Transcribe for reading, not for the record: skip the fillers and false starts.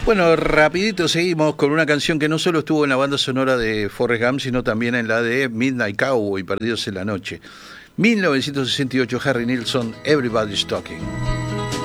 Bueno, rapidito seguimos con una canción que no solo estuvo en la banda sonora de Forrest Gump, sino también en la de Midnight Cowboy, Perdidos en la Noche. 1968, Harry Nilsson, Everybody's Talking.